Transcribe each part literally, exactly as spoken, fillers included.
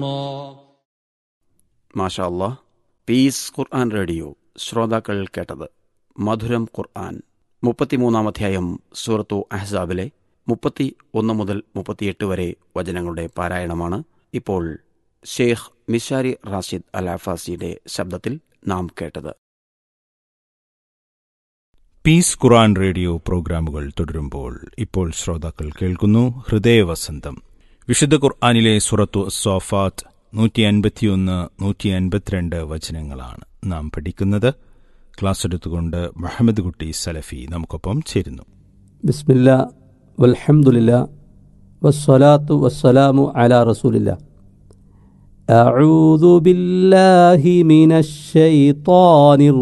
മാഷാ അല്ലാഹ്. പീസ് ഖുർആൻ റേഡിയോ ശ്രോതാക്കൾ കേട്ടത് മധുരം ഖുർആൻ മുപ്പത്തിമൂന്നാം അധ്യായം സൂറത്തു അഹ്സാബിലെ മുപ്പത്തി ഒന്ന് മുതൽ മുപ്പത്തിയെട്ട് വരെ വചനങ്ങളുടെ പാരായണമാണ് ഇപ്പോൾ ഷെയ്ഖ് മിശാരി റാഷിദ് അൽ അഫാസിയുടെ ശബ്ദത്തിൽ നാം കേട്ടത്. പീസ് ഖുർആൻ റേഡിയോ പ്രോഗ്രാമുകൾ തുടരുമ്പോൾ ഇപ്പോൾ ശ്രോതാക്കൾ കേൾക്കുന്നു ഹൃദയവസന്തം. വിശുദ്ധ ഖുർആനിലെ സൂറത്തു സ്വാഫാത്ത് നൂറ്റി അൻപത്തിയൊന്ന് നൂറ്റി അൻപത്തിരണ്ട് വചനങ്ങളാണ് നാം പഠിക്കുന്നത്. ക്ലാസ് എടുത്തുകൊണ്ട് മുഹമ്മദ് കുട്ടി സലഫി നമുക്കൊപ്പം ചേരുന്നു. ബിസ്മില്ലാ വൽഹംദുലില്ലാ വസ്സലാത്തു വസ്സലാമു അലാ റസൂലില്ലാ. അഊദു ബില്ലാഹി മിനശ് ശൈത്വാനിർ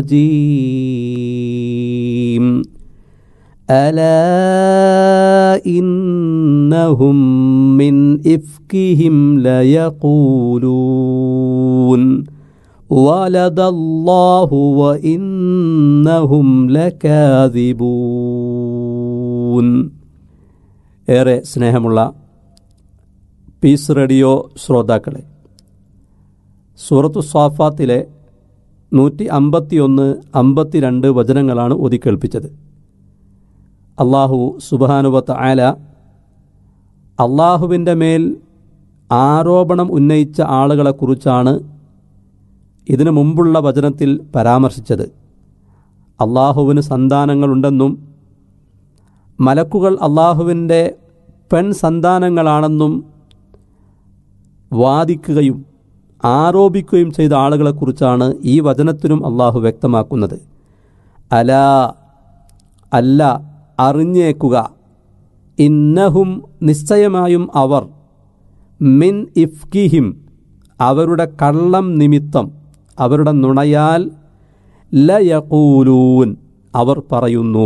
റജീം. അലാ ഇന്നഹും മിൻ ഇഫ്കിഹിം ലയഖൂലൂൻ വലദല്ലാഹു വഇന്നഹും ലകാദിബൂൻ. ഏറെ സ്നേഹമുള്ള പീസ് റേഡിയോ ശ്രോതാക്കളെ, സൂറത്തു സ്വാഫാത്തിലെ നൂറ്റി അമ്പത്തിയൊന്ന് അമ്പത്തിരണ്ട് വചനങ്ങളാണ് ഓതിക്കേൾപ്പിച്ചത്. അള്ളാഹു സുബ്ഹാനഹു വ തആല അള്ളാഹുവിൻ്റെ മേൽ ആരോപണം ഉന്നയിച്ച ആളുകളെക്കുറിച്ചാണ് ഇതിനു മുമ്പുള്ള വചനത്തിൽ പരാമർശിച്ചത്. അള്ളാഹുവിന് സന്താനങ്ങളുണ്ടെന്നും മലക്കുകൾ അള്ളാഹുവിൻ്റെ പെൺ സന്താനങ്ങളാണെന്നും വാദിക്കുകയും ആരോപിക്കുകയും ചെയ്ത ആളുകളെക്കുറിച്ചാണ് ഈ വചനത്തിനും അള്ളാഹു വ്യക്തമാക്കുന്നത്. അലാ, അല്ല, അറിഞ്ഞേക്കുക, ഇന്നഹും, നിശ്ചയമായും അവർ, മിൻ ഇഫ്കിഹിം, അവരുടെ കള്ളം നിമിത്തം, അവരുടെ നുണയാൽ, ലയഖൂലൂൻ, അവർ പറയുന്നു,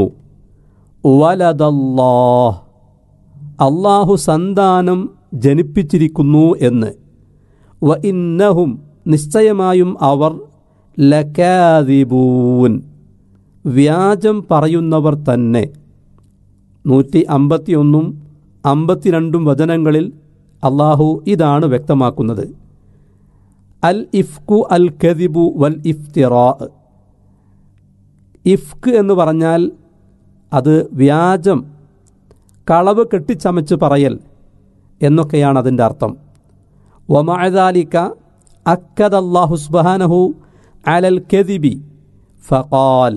വലദല്ലാഹ്, അള്ളാഹു സന്താനം ജനിപ്പിച്ചിരിക്കുന്നു എന്ന്, വ ഇന്നഹും, നിശ്ചയമായും അവർ, ലകാദിബൂൻ, വ്യാജം പറയുന്നവർ തന്നെ. നൂറ്റി അമ്പത്തിയൊന്നും അമ്പത്തിരണ്ടും വചനങ്ങളിൽ അള്ളാഹു ഇതാണ് വ്യക്തമാക്കുന്നത്. അൽ ഇഫ്കു അൽ കദിബു വൽ ഇഫ്തിറാ. ഇഫ്ക് എന്ന് പറഞ്ഞാൽ അത് വ്യാജം, കളവ് കെട്ടിച്ചമച്ച് പറയൽ എന്നൊക്കെയാണ് അതിൻ്റെ അർത്ഥം. വമഅ ദാലിക അക്കദല്ലാഹു സുബ്ഹാനഹു അലൽ കദിബി ഫഖാൽ.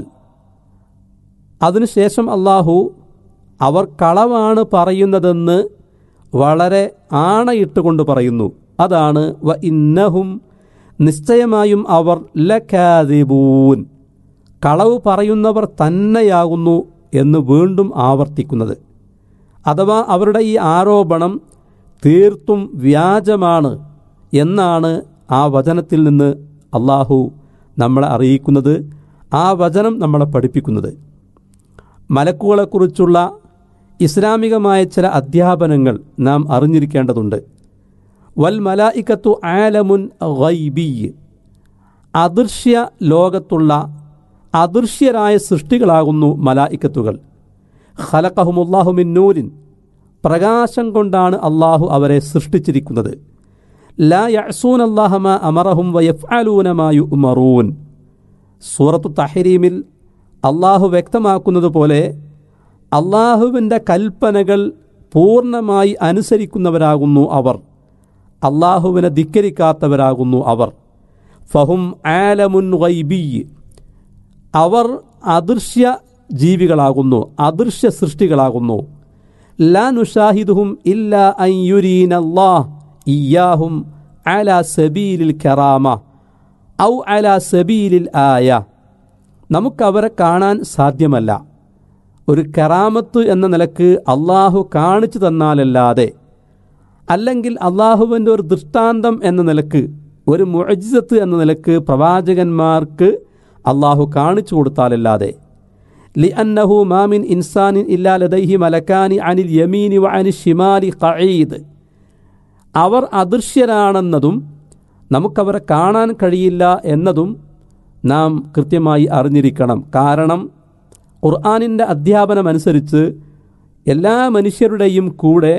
അതിനുശേഷം അള്ളാഹു അവർ കളവാണ് പറയുന്നതെന്ന് വളരെ ആണയിട്ടുകൊണ്ട് പറയുന്നു. അതാണ് വ ഇന്നഹും, നിശ്ചയമായും അവർ, ലകാദിബൂൻ, കളവ് പറയുന്നവർ തന്നെയാകുന്നു എന്ന് വീണ്ടും ആവർത്തിക്കുന്നത്. അഥവാ അവരുടെ ഈ ആരോപണം തീർത്തും വ്യാജമാണ് എന്നാണ് ആ വചനത്തിൽ നിന്ന് അള്ളാഹു നമ്മളെ അറിയിക്കുന്നത്, ആ വചനം നമ്മളെ പഠിപ്പിക്കുന്നത്. മലക്കുകളെക്കുറിച്ചുള്ള ഇസ്ലാമികമായ ചില അധ്യാപനങ്ങൾ നാം അറിഞ്ഞിരിക്കേണ്ടതുണ്ട്. വൽ മലായികത്തു ആലമുൻ ഗൈബി, അദൃശ്യ ലോകത്തുള്ള അദൃശ്യരായ സൃഷ്ടികളാകുന്നു മലായികത്തുകൾ. ഖലഖഹുമുല്ലാഹു മിൻ നൂരിൻ, പ്രകാശം കൊണ്ടാണ് അള്ളാഹു അവരെ സൃഷ്ടിച്ചിരിക്കുന്നത്. ലാ യഅ്സൂനല്ലാഹ മാ അമറഹും വയഫ്അലൂന മാ യുഅ്മറൂൻ. സൂറത്തു തഹ്രീമിൽ അള്ളാഹു വ്യക്തമാക്കുന്നത് പോലെ അള്ളാഹുവിൻ്റെ കൽപ്പനകൾ പൂർണ്ണമായി അനുസരിക്കുന്നവരാകുന്നു അവർ, അള്ളാഹുവിനെ ധിക്കരിക്കാത്തവരാകുന്നു അവർ. ഫഹും ആലമുൻ ഗൈബി, അവർ അദൃശ്യ ജീവികളാകുന്നു, അദൃശ്യ സൃഷ്ടികളാകുന്നു. ലാ നുഷാഹിദുഹും ഇല്ലാ അൻ യുരീനല്ലാഹ് ഇയ്യാഹും അലാ സബീലിൽ കറാമ ഔ അലാ സബീലിൽ ആയ. നമുക്കവരെ കാണാൻ സാധ്യമല്ല, ഒരു കറാമത്ത് എന്ന നിലക്ക് അള്ളാഹു കാണിച്ചു തന്നാലല്ലാതെ, അല്ലെങ്കിൽ അള്ളാഹുവിൻ്റെ ഒരു ദൃഷ്ടാന്തം എന്ന നിലക്ക്, ഒരു മുഅ്ജിസത്ത് എന്ന നിലക്ക് പ്രവാചകന്മാർക്ക് അള്ളാഹു കാണിച്ചു കൊടുത്താലല്ലാതെ. ലിഅന്നഹു മാ മിൻ ഇൻസാനിൻ ഇല്ലാ ലദൈഹി മലക്കാനി അനിൽ യമീനി വ അനിൽ ഷിമാലി ഖഈദ്. അവർ അദൃശ്യരാണെന്നതും നമുക്കവരെ കാണാൻ കഴിയില്ല എന്നതും നാം കൃത്യമായി അറിഞ്ഞിരിക്കണം. കാരണം ഖുർആനിൻ്റെ അധ്യാപനമനുസരിച്ച് എല്ലാ മനുഷ്യരുടെയും കൂടെ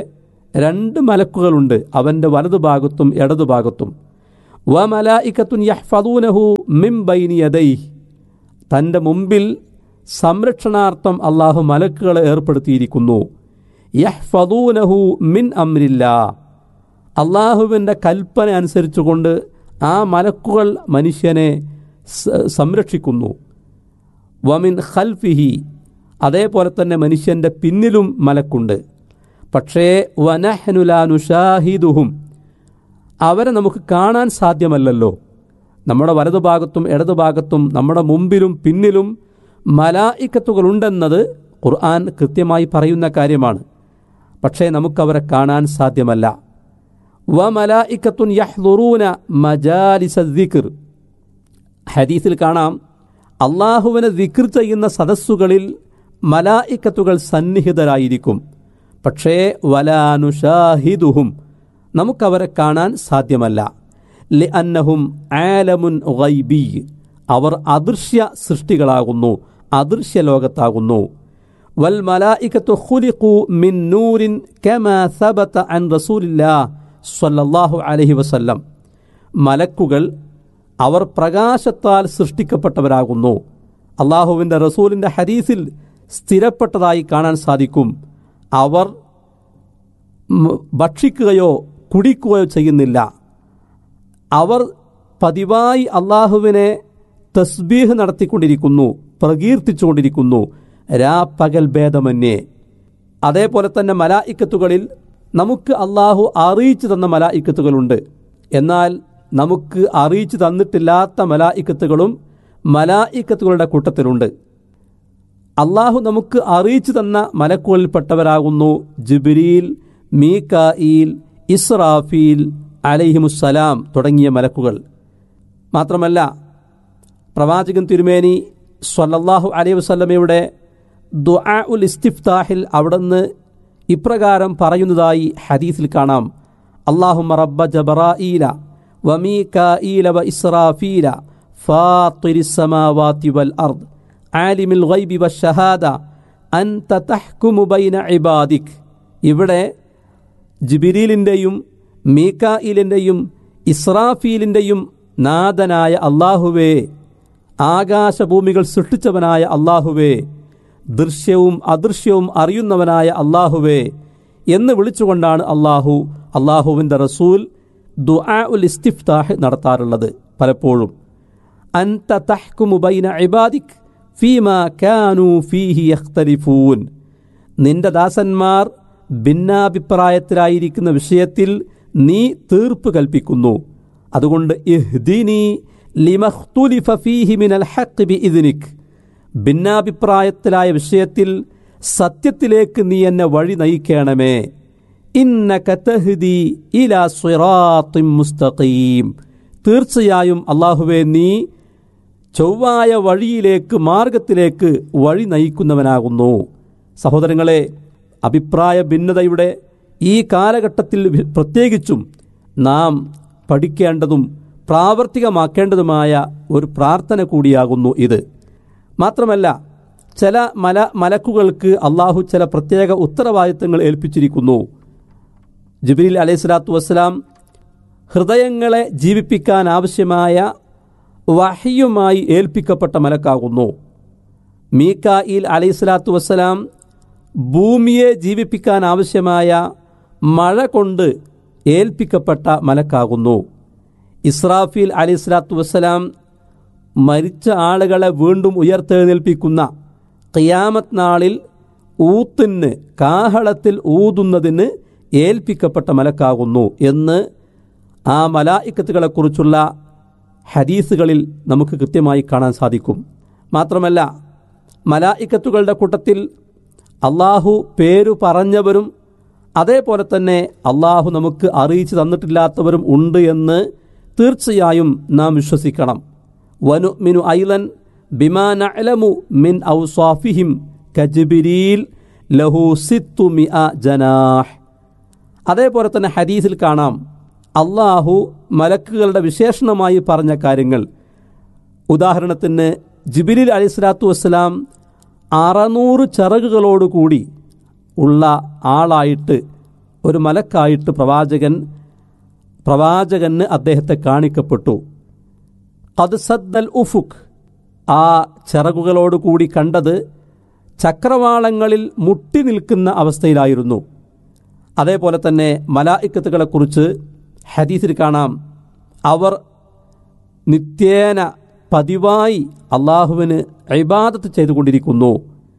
രണ്ട് മലക്കുകളുണ്ട് അവൻ്റെ വലതുഭാഗത്തും ഇടതുഭാഗത്തും. വ മലായികത്തുൻ യഹ്ഫദൂനഹു മിൻ ബൈനി യദൈഹി, തൻ്റെ മുമ്പിൽ സംരക്ഷണാർത്ഥം അള്ളാഹു മലക്കുകളെ ഏർപ്പെടുത്തിയിരിക്കുന്നു. യഹ്ഫദൂനഹു മിൻ അംരില്ലാ, അള്ളാഹുവിൻ്റെ കൽപ്പന അനുസരിച്ചുകൊണ്ട് ആ മലക്കുകൾ മനുഷ്യനെ സംരക്ഷിക്കുന്നു. വമിൻ ഖൽഫിഹി, അതേപോലെ തന്നെ മനുഷ്യൻ്റെ പിന്നിലും മലക്കുണ്ട്. പക്ഷേ വനഹ്നു ലാ നുശാഹിദുഹും, അവരെ നമുക്ക് കാണാൻ സാധ്യമല്ലല്ലോ. നമ്മുടെ വലതുഭാഗത്തും ഇടതുഭാഗത്തും നമ്മുടെ മുമ്പിലും പിന്നിലും മലായിക്കത്തുകളുണ്ടെന്നത് ഖുർആൻ കൃത്യമായി പറയുന്ന കാര്യമാണ്. പക്ഷേ നമുക്കവരെ കാണാൻ സാധ്യമല്ല. വ മലായിക്കത്തുൻ യഹ്ദുറൂന മജാലിസ ദിക്ർ, ഹദീസിൽ കാണാം അള്ളാഹുവിനെ ദിക്ർ ചെയ്യുന്ന സദസ്സുകളിൽ മലായിക്കത്തുകൾ സന്നിഹിതരായിരിക്കും. പക്ഷേ വലാ നുശാഹിദുഹും, നമുക്കവരെ കാണാൻ സാധ്യമല്ല. ലിഅന്നഹും ആലമുൻ ഗൈബി, അവർ അദൃശ്യ സൃഷ്ടികളാകുന്നു, അദൃശ്യ ലോകത്താകുന്നു. വൽ മലായികത്തു ഖുലിഖു മിൻ നൂരിൻ കമാ സബത അൻ റസൂലില്ലാഹ് സ്വല്ലല്ലാഹു അലൈഹി വസല്ലം, മലക്കുകൾ അവർ പ്രകാശത്താൽ സൃഷ്ടിക്കപ്പെട്ടവരാകുന്നു. അള്ളാഹുവിൻ്റെ റസൂലിൻ്റെ ഹദീസിൽ സ്ഥിരപ്പെട്ടതായി കാണാൻ സാധിക്കും. അവർ ഭക്ഷിക്കുകയോ കുടിക്കുകയോ ചെയ്യുന്നില്ല. അവർ പതിവായി അള്ളാഹുവിനെ തസ്ബീഹ് നടത്തിക്കൊണ്ടിരിക്കുന്നു, പ്രകീർത്തിച്ചുകൊണ്ടിരിക്കുന്നു, രാപ്പകൽ ഭേദമന്യേ. അതേപോലെ തന്നെ മലായിക്കത്തുകളിൽ നമുക്ക് അള്ളാഹു അറിയിച്ചു തന്ന മലായിക്കത്തുകളുണ്ട്. എന്നാൽ നമുക്ക് അറിയിച്ചു തന്നിട്ടില്ലാത്ത മലായിക്കത്തുകളും മലായിക്കത്തുകളുടെ കൂട്ടത്തിലുണ്ട്. അള്ളാഹു നമുക്ക് അറിയിച്ചു തന്ന മലക്കുകളിൽപ്പെട്ടവരാകുന്നു ജിബ്രീൽ, മീകായിൽ, ഇസ്രാഫീൽ അലൈഹിമുസ്സലാം തുടങ്ങിയ മലക്കുകൾ. മാത്രമല്ല പ്രവാചകൻ തിരുമേനി സ്വല്ലല്ലാഹു അലൈഹി വസല്ലമയുടെ ദുആ ഉൽ ഇസ്തിഫ്താഹിൽ അവിടുന്ന് ഇപ്രകാരം പറയുന്നതായി ഹദീസിൽ കാണാം. അല്ലാഹുമ്മ റബ്ബ ജബറായീല വ മീകാഈല വ ഇസ്രാഫീല ഫാത്തിരിസ് സമാവാതി വൽ അർദ് ആലിമിൽ ഗൈബി വശഹാദ അൻത തഹ്കുമു ബൈന ഇബാദിക്. ഇവിടെ ജിബ്രീലിൻ്റെയും മീകായിലിൻ്റെയും ഇസ്രാഫീലിൻ്റെയും നാഥനായ അള്ളാഹുവേ, ആകാശഭൂമികൾ സൃഷ്ടിച്ചവനായ അള്ളാഹുവേ, ദൃശ്യവും അദൃശ്യവും അറിയുന്നവനായ അള്ളാഹുവേ എന്ന് വിളിച്ചുകൊണ്ടാണ് അള്ളാഹു അള്ളാഹുവിൻ്റെ റസൂൽ ദുആ ഉൽ ഇസ്തിഫ്താഹ് നടത്താറുള്ളത്. പലപ്പോഴും അൻത തഹ്കുമു ബൈന ഇബാദിക് ഫീമാ കാനൂ ഫീഹി യഖ്തലിഫൂൻ, നിന്റെ ദാസന്മാർ ഭിന്നാഭിപ്രായത്തിലായിരിക്കുന്ന വിഷയത്തിൽ നീ തീർപ്പ് കൽപ്പിക്കുന്നു. അതുകൊണ്ട് ഇഹ്ദിനി ലിമഖ്തുലിഫ ഫീഹി മിനൽ ഹഖ് ബിഇദ്നിക്, ഭിന്നാഭിപ്രായത്തിലായ വിഷയത്തിൽ സത്യത്തിലേക്ക് നീ എന്നെ വഴി നയിക്കണമേ. ഇന്നക തഹ്ദി ഇലാ സിറാത്തിൻ മുസ്തഖീം, തീർച്ചയായും അല്ലാഹുവേ നീ ചൊവ്വായ വഴിയിലേക്ക്, മാർഗത്തിലേക്ക് വഴി നയിക്കുന്നവനാകുന്നു. സഹോദരങ്ങളെ, അഭിപ്രായ ഭിന്നതയുടെ ഈ കാലഘട്ടത്തിൽ പ്രത്യേകിച്ചും നാം പഠിക്കേണ്ടതും പ്രാവർത്തികമാക്കേണ്ടതുമായ ഒരു പ്രാർത്ഥന കൂടിയാകുന്നു ഇത്. മാത്രമല്ല ചില മല മലക്കുകൾക്ക് അള്ളാഹു ചില പ്രത്യേക ഉത്തരവാദിത്തങ്ങൾ ഏൽപ്പിച്ചിരിക്കുന്നു. ജിബ്രീൽ അലൈഹി സ്വലാത്തു വസ്സലാം ഹൃദയങ്ങളെ ജീവിപ്പിക്കാൻ ആവശ്യമായ വഹ്യുമായി ഏൽപ്പിക്കപ്പെട്ട മലക്കാകുന്നു. മീകായിൽ അലൈഹി സ്വലാത്തു വസ്സലാം ഭൂമിയെ ജീവിപ്പിക്കാൻ ആവശ്യമായ മഴ കൊണ്ട് ഏൽപ്പിക്കപ്പെട്ട മലക്കാകുന്നു. ഇസ്രാഫീൽ അലൈഹി സ്വലാത്തു വസ്സലാം മരിച്ച ആളുകളെ വീണ്ടും ഉയർത്തെഴുന്നേൽപ്പിക്കുന്ന ഖിയാമത്ത് നാളിൽ ഊത്തിന്, കാഹളത്തിൽ ഊതുന്നതിന് ഏൽപ്പിക്കപ്പെട്ട മലക്കാകുന്നു എന്ന് ആ മലായിക്കത്തുകളെക്കുറിച്ചുള്ള ഹദീസുകളിൽ നമുക്ക് കൃത്യമായി കാണാൻ സാധിക്കും. മാത്രമല്ല മലായിക്കത്തുകളുടെ കൂട്ടത്തിൽ അള്ളാഹു പേരു പറഞ്ഞവരും അതേപോലെ തന്നെ അള്ളാഹു നമുക്ക് അറിയിച്ചു തന്നിട്ടില്ലാത്തവരും ഉണ്ട് എന്ന് തീർച്ചയായും നാം വിശ്വസിക്കണം. വനുഅ്മിനു ഐലൻ ബിമാ നഅലമു മിൻ ഔസാഫിഹിം കജിബ്രീൽ ലഹു സിത്തു മിഅ ജനാഹ്. അതേപോലെ തന്നെ ഹദീസിൽ കാണാം അള്ളാഹു മലക്കുകളുടെ വിശേഷണമായി പറഞ്ഞ കാര്യങ്ങൾ. ഉദാഹരണത്തിന് ജിബ്രീൽ അലൈഹി സ്വലാത്തു വസ്സലാം അറുന്നൂറ് ചിറകുകളോടുകൂടി ഉള്ള ആളായിട്ട് ഒരു മലക്കായിട്ട് പ്രവാചകൻ പ്രവാചകന് അദ്ദേഹത്തെ കാണിക്കപ്പെട്ടു. ഖദ് സദ്ദൽ ഉഫുഖ്, ആ ചിറകുകളോടുകൂടി കണ്ടത് ചക്രവാളങ്ങളിൽ മുട്ടി നിൽക്കുന്ന അവസ്ഥയിലായിരുന്നു. അതേപോലെ തന്നെ മലായിക്കത്തുകളെക്കുറിച്ച് ഹദീസിൽ കാണാം, അവർ നിത്യേന പതിവായി അള്ളാഹുവിന് ഇബാദത്ത് ചെയ്തുകൊണ്ടിരിക്കുന്നു.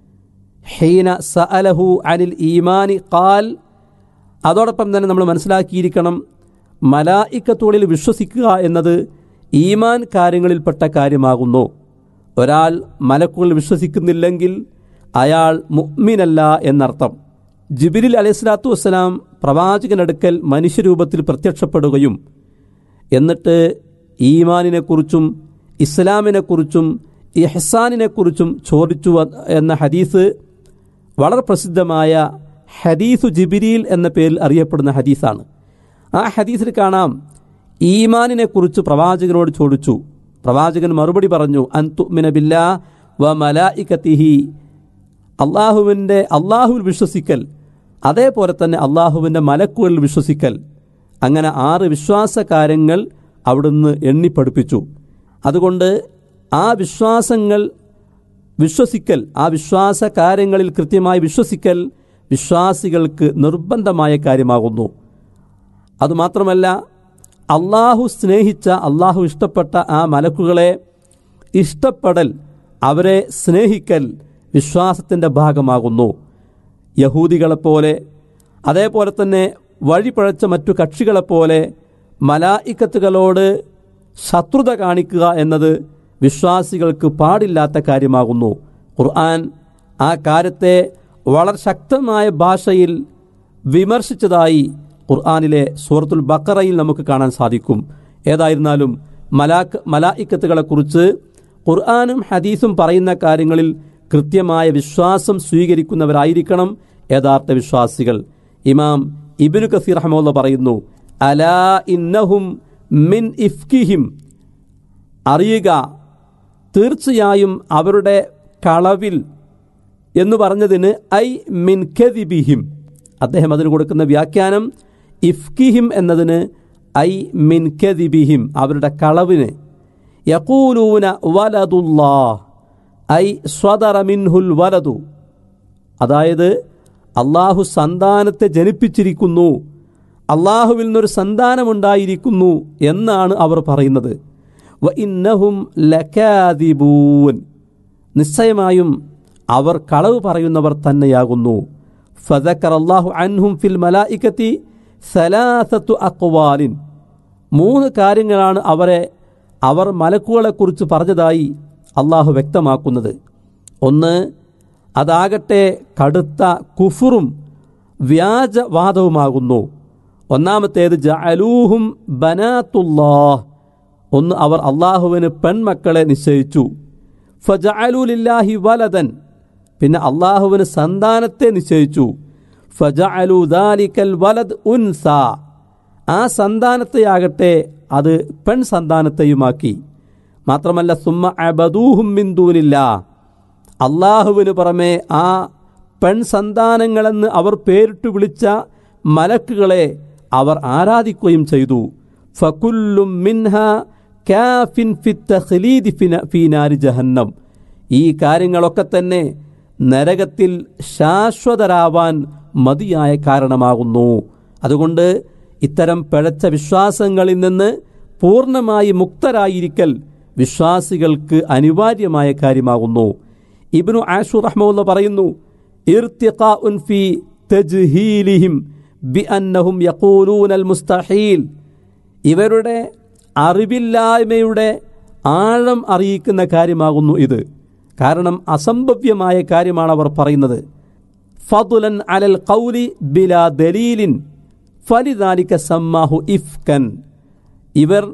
ഹീന സഅലഹു അനിൽ ഈമാനി ഖാൽ, അതോടൊപ്പം തന്നെ നമ്മൾ മനസ്സിലാക്കിയിരിക്കണം, മലായിക്കത്തുകളിൽ വിശ്വസിക്കുക എന്നത് ഈമാൻ കാര്യങ്ങളിൽപ്പെട്ട കാര്യമാകുന്നു. ഒരാൾ മലക്കുകളിൽ വിശ്വസിക്കുന്നില്ലെങ്കിൽ അയാൾ മുഅ്മിനല്ല എന്നർത്ഥം. ജിബ്രീൽ അലൈഹിസ്സലാത്തു വസ്സലാം പ്രവാചകനടുക്കൽ മനുഷ്യരൂപത്തിൽ പ്രത്യക്ഷപ്പെടുകയും എന്നിട്ട് ഈമാനിനെക്കുറിച്ചും ഇസ്ലാമിനെക്കുറിച്ചും ഇഹ്സാനിനെക്കുറിച്ചും ചോദിച്ചു എന്ന ഹദീസ് വളരെ പ്രസിദ്ധമായ ഹദീസു ജിബ്രീൽ എന്ന പേരിൽ അറിയപ്പെടുന്ന ഹദീസാണ്. ആ ഹദീസിൽ കാണാം, ഈമാനിനെക്കുറിച്ച് പ്രവാചകനോട് ചോദിച്ചു. പ്രവാചകൻ മറുപടി പറഞ്ഞു, അൻ തുഅ്മിന ബില്ലാഹ് വ മലായികതിഹി, അള്ളാഹുവിൻ്റെ അള്ളാഹുവിൽ വിശ്വസിക്കൽ, അതേപോലെ തന്നെ അള്ളാഹുവിൻ്റെ മലക്കുകളിൽ വിശ്വസിക്കൽ. അങ്ങനെ ആറ് വിശ്വാസ കാര്യങ്ങൾ അവിടുന്ന് എണ്ണിപ്പഠിപ്പിച്ചു. അതുകൊണ്ട് ആ വിശ്വാസങ്ങൾ വിശ്വസിക്കൽ, ആ വിശ്വാസ കാര്യങ്ങളിൽ കൃത്യമായി വിശ്വസിക്കൽ വിശ്വാസികൾക്ക് നിർബന്ധമായ കാര്യമാകുന്നു. അതുമാത്രമല്ല, അള്ളാഹു സ്നേഹിച്ച, അള്ളാഹു ഇഷ്ടപ്പെട്ട ആ മലക്കുകളെ ഇഷ്ടപ്പെടൽ, അവരെ സ്നേഹിക്കൽ വിശ്വാസത്തിൻ്റെ ഭാഗമാകുന്നു. യഹൂദികളെപ്പോലെ, അതേപോലെ തന്നെ വഴിപഴച്ച മറ്റു കക്ഷികളെപ്പോലെ മലായിക്കത്തുകളോട് ശത്രുത കാണിക്കുക എന്നത് വിശ്വാസികൾക്ക് പാടില്ലാത്ത കാര്യമാകുന്നു. ഖുർആൻ ആ കാര്യത്തെ വളരെ ശക്തമായ ഭാഷയിൽ വിമർശിച്ചതായി ഖുർആനിലെ സൂറത്തുൽ ബഖറയിൽ നമുക്ക് കാണാൻ സാധിക്കും. ഏതായിരുന്നാലും മലാക്ക് മലായിക്കത്തുകളെക്കുറിച്ച് ഖുർആനും ഹദീസും പറയുന്ന കാര്യങ്ങളിൽ കൃത്യമായ വിശ്വാസം സ്വീകരിക്കുന്നവരായിരിക്കണം യഥാർത്ഥ വിശ്വാസികൾ. ഇമാം ഇബ്നു കസീർ റഹ്മത്തുള്ളാഹി പറയുന്നു, അലാ ഇന്നഹും മിൻ ഇഫ്കിഹിം, അറിയുക തീർച്ചയായും അവരുടെ കളവിൽ എന്ന് പറഞ്ഞതിന് ഐ മിൻ കദിബിഹിം, അദ്ദേഹം അതിന് കൊടുക്കുന്ന വ്യാഖ്യാനം ഇഫ്കിഹിം എന്നതിന് ഐ മിൻ കദിബിഹിം, അവരുടെ കളവിന്. യഖൂലൂന വലദുല്ലാഹ് ഐ സ്വദറ മിൻഹുൽ വലദു, അതായത് അള്ളാഹു സന്താനത്തെ ജനിപ്പിച്ചിരിക്കുന്നു, അള്ളാഹുവിൽ നിന്നൊരു സന്താനമുണ്ടായിരിക്കുന്നു എന്നാണ് അവർ പറയുന്നത്. വ ഇന്നഹും ലകാദിബൂൻ, നിശ്ചയമായും അവർ കളവ് പറയുന്നവർ തന്നെയാകുന്നു. ഫദക്കറ അല്ലാഹു അൻഹും ഫിൽ മലായികതി സലാസത്തു അഖ്വാലിൻ, മൂന്ന് കാര്യങ്ങളാണ് അവരെ അവർ മലക്കുകളെക്കുറിച്ച് പറഞ്ഞതായി അള്ളാഹു വ്യക്തമാക്കുന്നത്. ഒന്ന്, അതാകട്ടെ കടുത്ത കുഫറും വ്യാജവാദവുമാകുന്നു. ഒന്നാമത്തേത് ജഅലൂഹും ബനാത്തുല്ലാഹ്, ഒന്ന് അവർ അള്ളാഹുവിന് പെൺമക്കളെ നിശ്ചയിച്ചു. ഫജഅലൂ ലില്ലാഹി വലദൻ, പിന്നെ അള്ളാഹുവിന് സന്താനത്തെ നിശ്ചയിച്ചു. ഫജഅലൂ ദാലിക്കൽ വലദ് ഉൻസ, ആ സന്താനത്തെയാകട്ടെ അത് പെൺ സന്താനത്തെയുമാക്കി. മാത്രമല്ല സുമ്മ അബദൂഹും മിൻ ദൂനില്ലാഹ്, അള്ളാഹുവിന് പുറമെ ആ പെൺ സന്താനങ്ങളെന്ന് അവർ പേരിട്ട് വിളിച്ച മലക്കുകളെ അവർ ആരാധിക്കുകയും ചെയ്തു. ഫകുല്ലും മിൻഹ കാഫിൻ ഫിത്തഖ്ലീദി ഫീ നാരി ജഹന്നം, ഈ കാര്യങ്ങളൊക്കെ തന്നെ നരകത്തിൽ ശാശ്വതരാവാൻ മതിയായ കാരണമാകുന്നു. അതുകൊണ്ട് ഇത്തരം പിഴച്ച വിശ്വാസങ്ങളിൽ നിന്ന് പൂർണ്ണമായി മുക്തരായിരിക്കൽ വിശ്വാസികൾക്ക് അനിവാര്യമായ കാര്യമാകുന്നു. ഇബ്നു ആഷൂർ റഹ്മത്തുള്ളാഹി പറയുന്നു, ഇർതിഖാഉൻ ഫീ തജ്ഹീലിഹിം ബിഅന്നഹും യഖൂലൂനൽ മുസ്തഹീൽ, ഇവരുടെ അറിവില്ലായ്മയുടെ ആഴം അറിയിക്കുന്ന കാര്യമാകുന്നു ഇത്. കാരണം അസംഭവ്യമായ കാര്യമാണ് അവർ പറയുന്നത്. ഫദ്ലൻ അലൽ ഖൗലി ബിലാ ദലീലിൻ ഫലിദാലിക സമ്മാഹു ഇഫ്കൻ, ഇവർ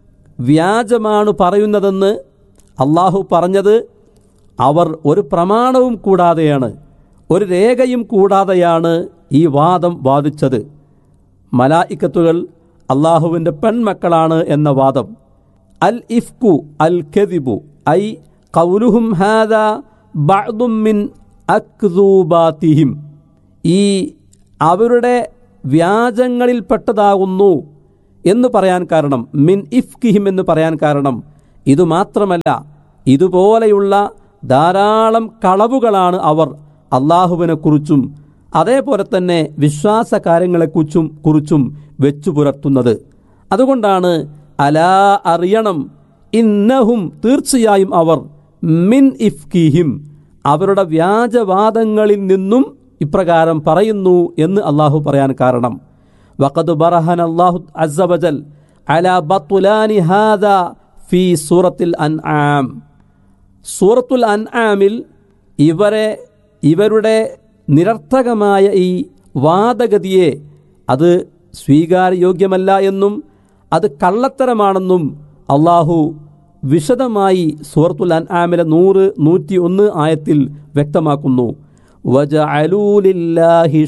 വ്യാജമാണ് പറയുന്നതെന്ന് അള്ളാഹു പറഞ്ഞത് അവർ ഒരു പ്രമാണവും കൂടാതെയാണ്, ഒരു രേഖയും കൂടാതെയാണ് ഈ വാദം വാദിച്ചത്. മലായിക്കത്തുകൾ അള്ളാഹുവിൻ്റെ പെൺമക്കളാണ് എന്ന വാദം. അൽ ഇഫ്കു അൽ കദിബു ഐ ഖൗലുഹും ഹാദാ ബഅ്ദും മിൻ അക്ദൂബാതിഹിം, ഈ അവരുടെ വ്യാജങ്ങളിൽപ്പെട്ടതാകുന്നു എന്ന് പറയാൻ കാരണം, മിൻ ഇഫ്കിഹിം എന്ന് പറയാൻ കാരണം ഇതുമാത്രമല്ല, ഇതുപോലെയുള്ള ധാരാളം കളവുകളാണ് അവർ അള്ളാഹുവിനെക്കുറിച്ചും അതേപോലെ തന്നെ വിശ്വാസ കാര്യങ്ങളെക്കുറിച്ചും കുറിച്ചും വെച്ചു പുലർത്തുന്നത്. അതുകൊണ്ടാണ് അലാ അറിയണം, ഇന്നഹും തീർച്ചയായും അവർ, മിൻ ഇഫ്കിഹിം അവരുടെ വ്യാജവാദങ്ങളിൽ നിന്നും ഇപ്രകാരം പറയുന്നു എന്ന് അള്ളാഹു പറയാൻ കാരണം. വഖദ് ബറഹന അല്ലാഹു അസ്സ വജൽ അലാ ബത്ലാനി ഹാദാ ഫീ സൂറത്തിൽ അൻആം. സൂറത്തുൽ അൻആമിൽ ഇവരെ ഇവരുടെ നിരർത്ഥകമായ ഈ വാദഗതിയെ അത് സ്വീകാര്യോഗ്യമല്ല എന്നും അത് കള്ളത്തരമാണെന്നും അള്ളാഹു വിശദമായി സൂറത്തുൽ അൻആമിലെ നൂറ് നൂറ്റി ഒന്ന് ആയത്തിൽ വ്യക്തമാക്കുന്നു. വജഅലൂ ലില്ലാഹി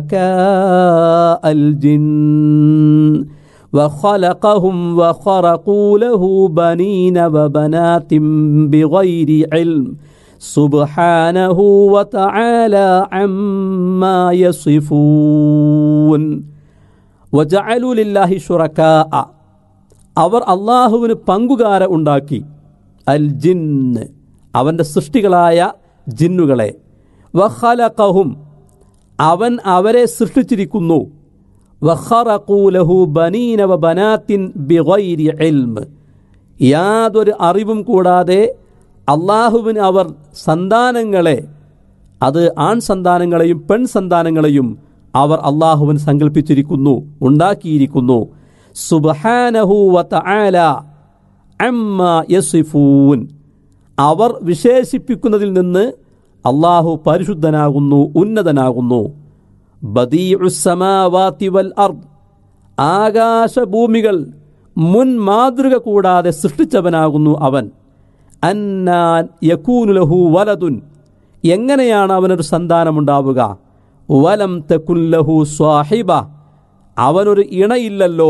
ശുറകാഅൽ ജിन्न വഖലഖഹും വഖറഖൂ ലഹു ബനീന വബനാതിൻ ബിഗൈരി ഇൽം സുബ്ഹാനഹു വതആല അമ്മാ യസിഫൂൻ. വജഅലൂ ലില്ലാഹി ശുറകാഅ അവർ അള്ളാഹുവിന് പങ്കുകാരെ ഉണ്ടാക്കി, അൽ ജിന്ന് അവൻ്റെ സൃഷ്ടികളായ ജിന്നുകളെ, വഖലഖഹും അവൻ അവരെ സൃഷ്ടിച്ചിരിക്കുന്നു, വഖറഖൂ ലഹു ബനീന വബനാതിൻ ബിഗൈരി ഇൽം യാതൊരു അറിവും കൂടാതെ അള്ളാഹുവിന് അവർ സന്താനങ്ങളെ, അത് ആൺ സന്താനങ്ങളെയും പെൺ സന്താനങ്ങളെയും അവർ അള്ളാഹുവിന് സങ്കല്പിച്ചിരിക്കുന്നു, ഉണ്ടാക്കിയിരിക്കുന്നു. സുബ്ഹാനഹു വതആല അമ്മാ യസിഫൂൻ അവർ വിശേഷിപ്പിക്കുന്നതിൽ നിന്ന് അള്ളാഹു പരിശുദ്ധനാകുന്നു, ഉന്നതനാകുന്നു. ബദീഉസ് സമാവാതി വൽ അർദ് ആകാശഭൂമികൾ മുൻ മാതൃക കൂടാതെ സൃഷ്ടിച്ചവനാകുന്നു അവൻ. അന്നാൻ യകൂനു ലഹു വലദുൻ എങ്ങനെയാണ് അവനൊരു സന്താനമുണ്ടാവുക? വലം തകുൻ ലഹു സ്വാഹിബ അവനൊരു ഇണയില്ലല്ലോ.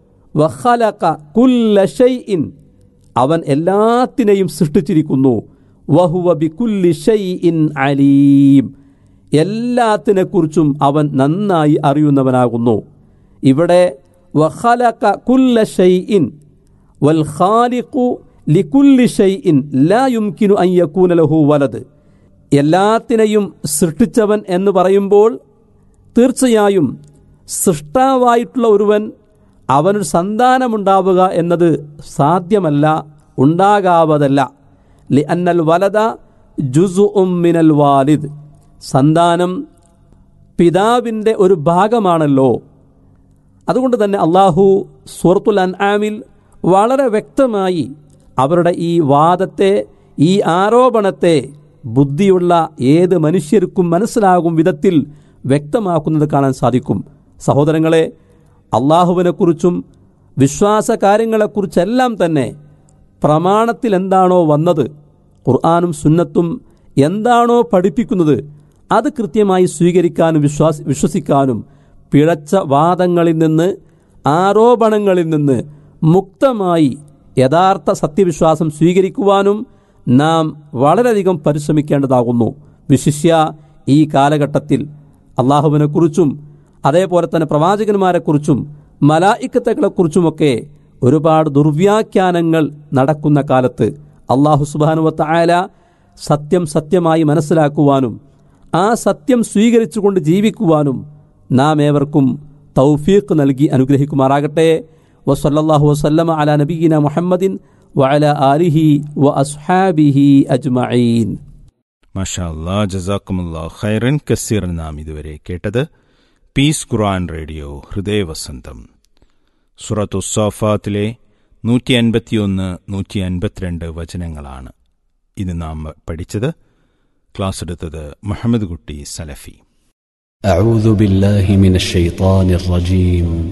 വഖലഖ കുല്ല ഷൈഇൻ അവൻ എല്ലാത്തിനെയും സൃഷ്ടിച്ചിരിക്കുന്നു. വഹുവ ബികുല്ലി ഷൈഇൻ അലീം എല്ലാത്തിനെക്കുറിച്ചും അവൻ നന്നായി അറിയുന്നവനാകുന്നു. ഇവിടെ വഖലഖ കുല്ല ഷൈഇൻ വൽ ഖാലിഖു ലികുല്ലി ഷൈഇൻ ലാ യുംകിനു അൻ യകൂന ലഹു വലദ് എല്ലാത്തിനെയും സൃഷ്ടിച്ചവൻ എന്ന് പറയുമ്പോൾ തീർച്ചയായും സൃഷ്ടാവായിട്ടുള്ള ഒരുവൻ അവനൊരു സന്താനമുണ്ടാവുക എന്നത് സാധ്യമല്ല, ഉണ്ടാകാവതല്ല. ലിഅന്നൽ വലദ ജുസ്ഉം മിനൽ വാലിദ് സന്താനം പിതാവിൻ്റെ ഒരു ഭാഗമാണല്ലോ. അതുകൊണ്ട് തന്നെ അള്ളാഹു സൂറത്തുൽ അൻആമിൽ വളരെ വ്യക്തമായി അവരുടെ ഈ വാദത്തെ, ഈ ആരോപണത്തെ ബുദ്ധിയുള്ള ഏത് മനുഷ്യർക്കും മനസ്സിലാകും വിധത്തിൽ വ്യക്തമാക്കുന്നത് കാണാൻ സാധിക്കും. സഹോദരങ്ങളെ, അള്ളാഹുവിനെക്കുറിച്ചും വിശ്വാസ കാര്യങ്ങളെക്കുറിച്ചെല്ലാം തന്നെ പ്രമാണത്തിൽ എന്താണോ വന്നത്, ഖുർആനും സുന്നത്തും എന്താണോ പഠിപ്പിക്കുന്നത് അത് കൃത്യമായി സ്വീകരിക്കാനും വിശ്വാസ വിശ്വസിക്കാനും പിഴച്ച വാദങ്ങളിൽ നിന്ന്, ആരോപണങ്ങളിൽ നിന്ന് മുക്തമായി യഥാർത്ഥ സത്യവിശ്വാസം സ്വീകരിക്കുവാനും നാം വളരെയധികം പരിശ്രമിക്കേണ്ടതാകുന്നു. വിശിഷ്യ ഈ കാലഘട്ടത്തിൽ അള്ളാഹുവിനെക്കുറിച്ചും അതേപോലെ തന്നെ പ്രവാചകന്മാരെക്കുറിച്ചും മലായിക്കത്തുകളെക്കുറിച്ചുമൊക്കെ ഒരുപാട് ദുർവ്യാഖ്യാനങ്ങൾ നടക്കുന്ന കാലത്ത് അള്ളാഹു സുബ്ഹാനഹു വ തആല സത്യം സത്യമായി മനസ്സിലാക്കുവാനും ആ സത്യം സ്വീകരിച്ചുകൊണ്ട് ജീവിക്കുവാനും നാം ഏവർക്കും തൗഫീഖ് നൽകി അനുഗ്രഹിക്കുമാറാകട്ടെ. വസല്ലല്ലാഹു വസല്ലമ അലാ നബിയിന മുഹമ്മദിൻ വഅലാ ആലിഹി വഅസ്ഹാബിഹി അജ്മഈൻ. മാഷാ അല്ലാഹ്, ജസാക്കുമുല്ലാഹു ഖൈറൻ കസീറൻ. നാം ഇതുവരെ കേട്ടത് പീസ് ഖുർആൻ റേഡിയോ ഹൃദയവസന്തം സൂറത്തു സ്സാഫാത്തിലെ നൂറ്റി അൻപത്തിയൊന്ന് നൂറ്റി അൻപത്തിരണ്ട് വചനങ്ങളാണ് ഇത് നാം പഠിച്ചത്. ക്ലാസ് എടുത്തത് മുഹമ്മദ് കുട്ടി സലഫി. أعوذ بالله من الشيطان الرجيم